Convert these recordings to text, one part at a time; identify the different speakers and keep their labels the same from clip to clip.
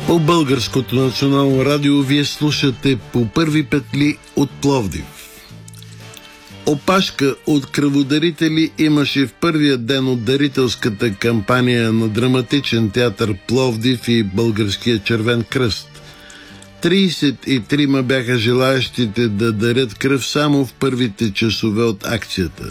Speaker 1: По Българското национално радио вие слушате По първи петли от Пловдив. Опашка от кръводарители имаше в първия ден от дарителската кампания на Драматичен театър Пловдив и Българския червен кръст. 33 бяха желаящите да дарят кръв само в първите часове от акцията.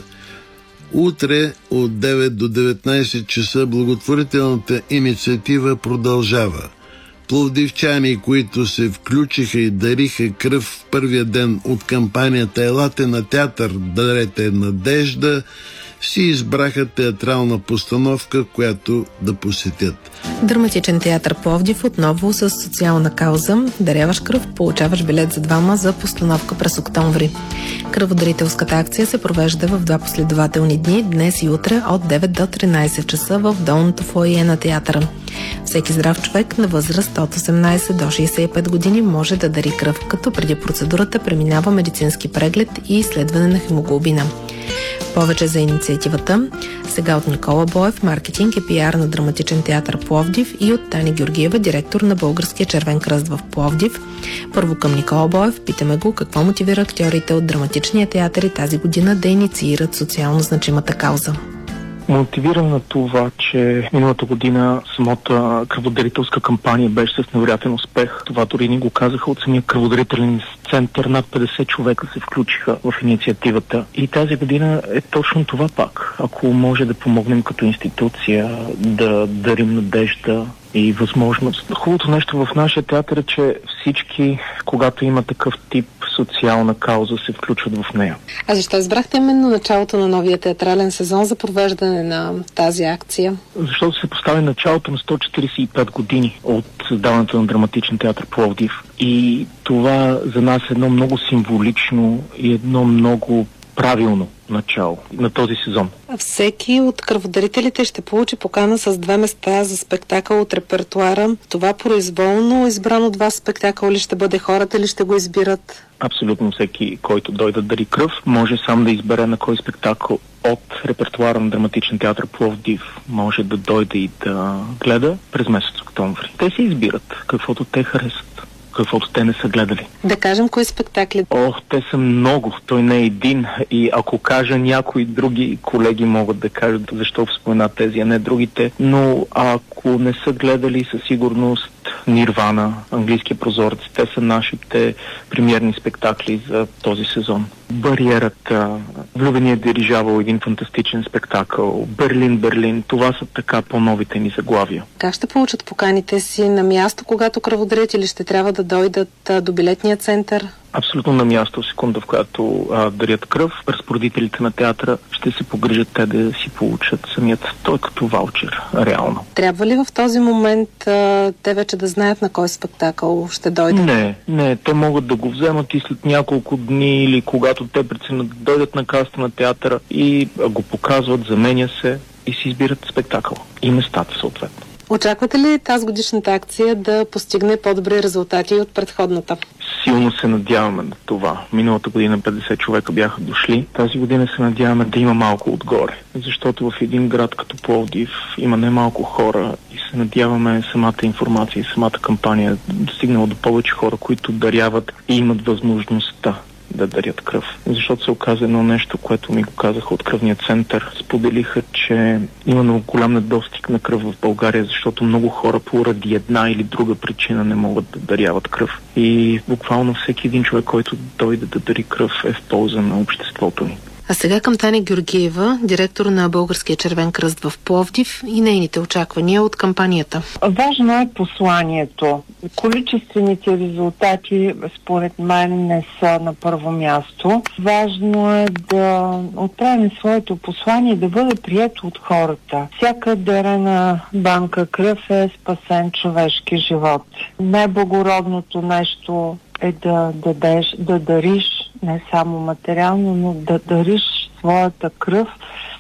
Speaker 1: Утре от 9 до 19 часа благотворителната инициатива продължава. Пловдивчани, които се включиха и дариха кръв в първия ден от кампанията "Елате на театър, дарете надежда", си избраха театрална постановка, която да посетят.
Speaker 2: Драматичен театър Пловдив отново с социална кауза. Даряваш кръв, получаваш билет за двама за постановка през октомври. Кръводарителската акция се провежда в 2 последователни дни, днес и утре от 9 до 13 часа в долното фоайе на театъра. Всеки здрав човек на възраст от 18 до 65 години може да дари кръв, като преди процедурата преминава медицински преглед и изследване на хемоглобина. Повече за инициативата сега от Никола Боев, маркетинг и пиар на Драматичен театър Пловдив, и от Таня Георгиева, директор на Българския червен кръст в Пловдив. Първо към Никола Боев, питаме го какво мотивира актьорите от Драматичния театър и тази година да инициират социално значимата кауза.
Speaker 3: Мотивирам на това, че миналата година самата кръводарителска кампания беше с невероятен успех. Това дори ни го казаха от самия кръводарителен център. Над 50 човека се включиха в инициативата. И тази година е точно това пак. Ако може да помогнем като институция, да дарим надежда и възможност. Хубавото нещо в нашия театър е, че всички, когато има такъв тип социална кауза, се включват в нея.
Speaker 2: А защо избрахте именно началото на новия театрален сезон за провеждане на тази акция?
Speaker 3: Защото се постави началото на 145 години от създаването на Драматичен театър Пловдив. И това за нас е едно много символично и едно много правилно начало на този сезон.
Speaker 2: Всеки от кръводарителите ще получи покана с 2 места за спектакъл от репертуара. Това произволно избран от вас спектакъл ли ще бъде, хората ли ще го избират?
Speaker 3: Абсолютно всеки, който дойде да дари кръв, може сам да избере на кой спектакъл от репертуара на Драматичен театър Пловдив може да дойде и да гледа през месец октомври. Те си избират каквото те харесат, каквото те не са гледали.
Speaker 2: Да кажем кои спектакли?
Speaker 3: Те са много. Той не е един. И ако кажа, някои други колеги могат да кажат защо спомена тези, а не другите. Но ако не са гледали, със сигурност Нирвана, Английския прозорец, те са нашите премиерни спектакли за този сезон. Бариерата, Влюбеният дирижабъл, един фантастичен спектакъл, Берлин, това са така по-новите ни заглавия.
Speaker 2: Как ще получат поканите си на място, когато кръводарители ще трябва да дойдат до билетния център?
Speaker 3: Абсолютно на място, секунда, в която дарят кръв. Разпоредителите на театъра ще се погрижат те да си получат самият той като ваучер, реално.
Speaker 2: Трябва ли в този момент те вече да знаят на кой спектакъл ще дойдат?
Speaker 3: Не, те могат да го вземат и след няколко дни или когато те преценят да дойдат на каста на театъра и го показват, заменя се и си избират спектакъл и местата съответно.
Speaker 2: Очаквате ли тази годишната акция да постигне по-добри резултати от предходната?
Speaker 3: Силно се надяваме на това. Миналата година 50 човека бяха дошли. Тази година се надяваме да има малко отгоре. Защото в един град като Пловдив има немалко хора и се надяваме самата информация и самата кампания да стигнала до повече хора, които даряват и имат възможността да дарят кръв. Защото се оказа едно нещо, което ми го казаха от кръвния център. Споделиха, че има много голям недостиг на кръв в България, защото много хора поради една или друга причина не могат да даряват кръв. И буквално всеки един човек, който дойде да дари кръв, е в полза на обществото ни.
Speaker 2: А сега към Таня Георгиева, директор на Българския червен кръст в Пловдив, и нейните очаквания от кампанията.
Speaker 4: Важно е посланието. Количествените резултати, според мен, не са на първо място. Важно е да отправим своето послание, да бъде прието от хората. Всяка дарена банка кръв е спасен човешки живот. Най-благородното нещо е да дадеш, да дариш, не само материално, но да дариш своята кръв.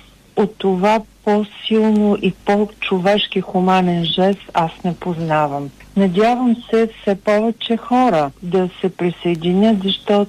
Speaker 4: От това по-силно и по-човешки хуманен жест аз не познавам. Надявам се все повече хора да се присъединят, защото